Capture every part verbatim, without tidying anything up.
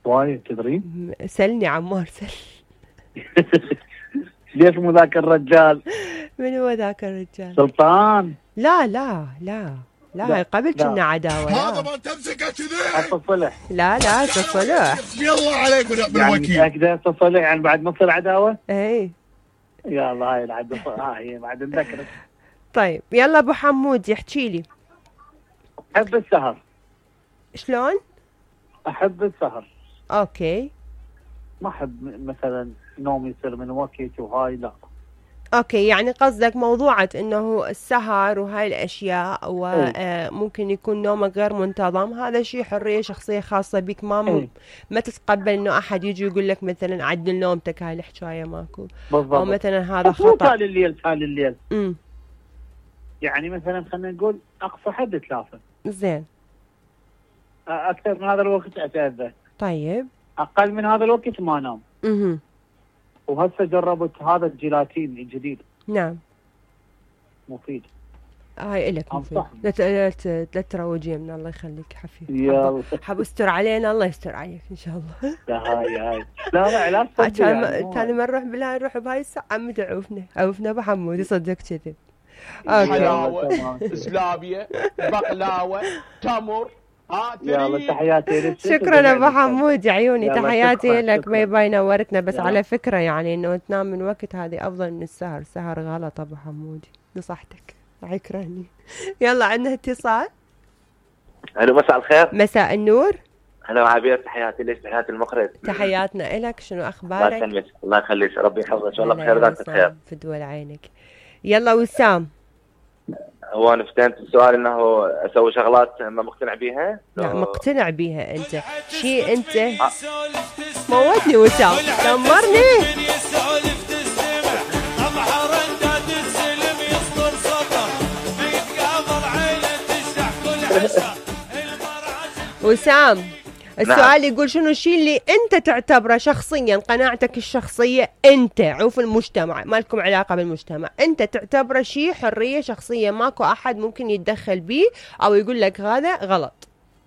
وايد تدري. م- سلني عمار سل. ليش مو ذاك الرجال؟ من هو ذاك الرجال؟ سلطان. لا لا لا لا, لا، هاي قبل لا. كنا عداوة. هذا لا ما تمسكه كذي. حتى صلح. لا لا تصلح. يلا عليك ونعم يعني الوكيل. متأكدة تصلح يعني بعد نص العداوة؟ اي يا الله هاي العد هاي بعد نذكرك. طيب يلا ابو حمود يحكي لي أحب السهر. شلون؟ أحب السهر. اوكي ما أحب مثلا نوم يصير من وقت وهاي لا. اوكي يعني قصدك موضوعة انه السهر وهاي الاشياء وممكن يكون نومك غير منتظم، هذا شيء حرية شخصية خاصة بك، ما م... ما تتقبل انه احد يجي يقول لك مثلا عدل نومتك، هاي الحكاية ماكو. بالضبط. او مثلا هذا مو خطأ. تالي الليل تالي الليل. امم يعني مثلا خلينا نقول اقصى حد ثلاثة. زين. اكثر من هذا الوقت اتأذى. طيب. اقل من هذا الوقت ما انام. اها. وهسه جربت هذا الجيلاتين الجديد. نعم. مفيد. هاي إلك مفيد. أنصح. لا ت- لا ت- لا تروجي من الله يخليك حفيف. يلا. حب استر علينا، الله يستر عليك ان شاء الله. لا هاي هاي لا لا علاج صدق كان يعني مو كان هاي. ما نروح بلا نروح بهاي الساعة عم تعوفنا عوفنا ابو حمود يصدق كذب. اوكي. حلاوه، زلابيه، بقلاوه، تمر. ها يلا تحياتي لك. شكرا ابو حمود يا عيوني، يلا تحياتي شكراً، لك. شكراً. باي باي نورتنا. بس يلا. على فكرة يعني انه تنام من وقت هذه افضل من السهر، السهر غلط ابو حمود، نصحتك عكراني. يلا عندنا اتصال. الو مساء الخير. مساء النور. هلا عبير، تحياتي لك، تحياتي المخرج. تحياتنا إلك، شنو الله اخبارك؟ يسلمك، الله يخليك، ربي يحفظك، والله هلا بخير يا وقت وسام، بخير. في دول عينك. يلا وسام. هو انا فتنت السؤال انه اسوي شغلات ما مقتنع بيها. نعم مقتنع بيها انت، شيء انت موتني وسام، دمرني. وسام السؤال يقول شنو الشيء اللي انت تعتبره شخصيا، قناعتك الشخصية انت، عوف المجتمع ما لكم علاقة بالمجتمع، انت تعتبره شيء حرية شخصية ماكو احد ممكن يتدخل بيه او يقول لك هذا غلط.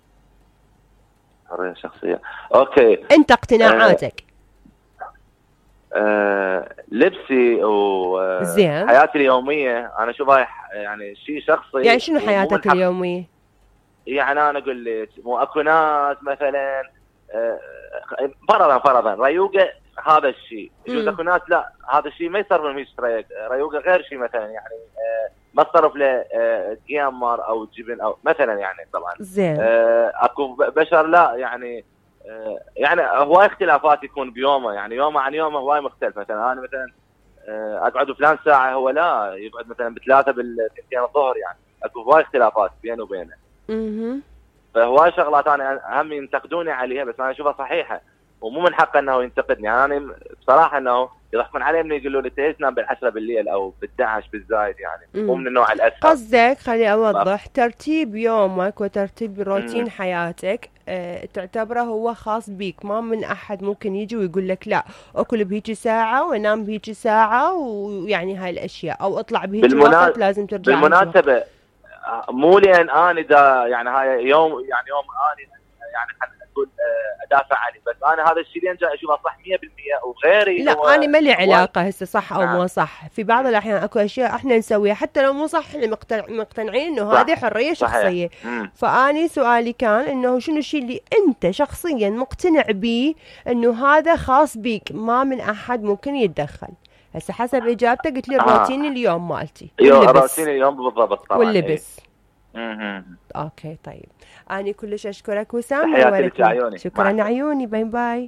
حرية شخصية، اوكي. انت اقتناعاتك. آه آه لبسي وحياتي اليومية انا اشوفها يعني شيء شخصي. يعني شنو حياتك اليومية؟ يعني انا اقول لك مو اكو ناس مثلا آه فرضا فرضا ريوقه هذا الشيء، يجوز اكو ناس لا هذا الشيء ما يصرف لهم هيك ريوقه غير شيء مثلا يعني آه ما تصرف له آه جيامر او جبن او مثلا يعني طبعا. زين. آه اكو بشر لا يعني آه يعني هواي اختلافات يكون بيومه، يعني يومه عن يومه هواي مختلف. مثلا انا مثلا آه اقعد فلان ساعه هو لا يقعد مثلا بثلاثه بالثنتين الظهر، يعني اكو هواي اختلافات بينه وبينه. اها. فهواي شغلات انا هم ينتقدوني عليها بس انا اشوفها صحيحه ومو من حقه انه ينتقدني. يعني انا بصراحه انه يضحكون علي من يقولوا لي انت تنام بالعشرة بالليل او بالدعش بالزايد، يعني مو من النوع الاسهل. قصدك خلي اوضح ترتيب يومك وترتيب روتين حياتك اه تعتبره هو خاص بيك، ما من احد ممكن يجي ويقول لك لا اكل بهيجي ساعه وانام بهيجي ساعه ويعني هاي الاشياء، او اطلع بهيجي بالمنا... وقت لازم ترجع. بالمناسبه مو لان انا دا يعني هاي يوم يعني يوم انا يعني خلينا نقول ادافع عليه، بس انا هذا الشيء اللي جاي اشوفه صح مية بالمية وغيري. لا انا ما لي علاقه هسه صح او نعم. مو صح، في بعض الاحيان اكو اشياء احنا نسويها حتى لو مو صح احنا مقتنع مقتنعين انه هذه حريه شخصيه. فاني سؤالي كان انه شنو الشيء اللي انت شخصيا مقتنع به انه هذا خاص بيك ما من احد ممكن يتدخل. هسه حسب اجابتك قلت لي الروتين آه. اليوم مالتي الروتين اليوم بالضبط طبعا واللبس. ايه. اوكي طيب اني كلش اشكرك وسام، تحياتي لك عيوني. شكرا معك. عيوني باي باي،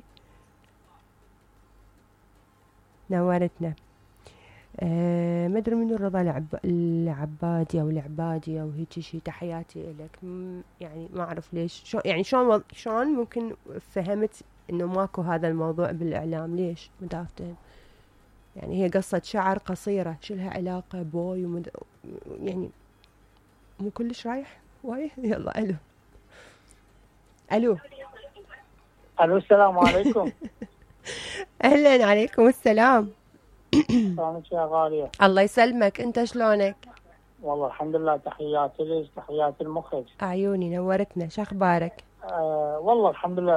نورتنا. أه ما ادري منو رضا العب... العبادي او العبادي او هيك شيء، تحياتي لك. يعني ما اعرف ليش شو يعني شلون و... شلون ممكن فهمت انه ماكو هذا الموضوع بالاعلام، ليش مدافتين؟ يعني هي قصة شعر قصيرة شو لها علاقة بوي ومد... يعني مو كلش رايح واي. يلا الو الو الو السلام عليكم. اهلا عليكم السلام. شلونك يا غالية؟ الله يسلمك، انت شلونك؟ والله الحمد لله، تحياتي لك، تحياتي المخرج. عيوني نورتنا، شو اخبارك؟ آه والله الحمد لله